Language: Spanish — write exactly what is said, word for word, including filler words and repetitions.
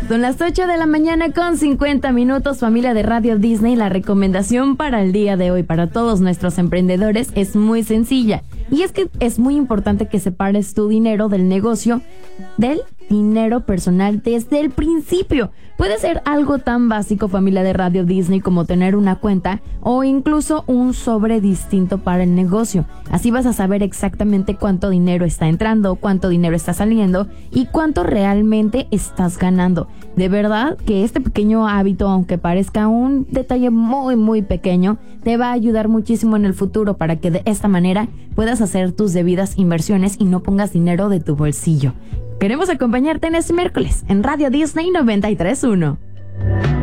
Son las ocho de la mañana con cincuenta minutos, familia de Radio Disney. La recomendación para el día de hoy, para todos nuestros emprendedores, es muy sencilla. Y es que es muy importante que separes tu dinero del negocio, del dinero personal desde el principio. Puede ser algo tan básico, familia de Radio Disney, como tener una cuenta o incluso un sobre distinto para el negocio. Así vas a saber exactamente cuánto dinero está entrando, cuánto dinero está saliendo y cuánto realmente estás ganando. De verdad que este pequeño hábito, aunque parezca un detalle muy muy pequeño, te va a ayudar muchísimo en el futuro para que de esta manera puedas hacer tus debidas inversiones y no pongas dinero de tu bolsillo. Queremos acompañarte en este miércoles en Radio Disney noventa y tres punto uno.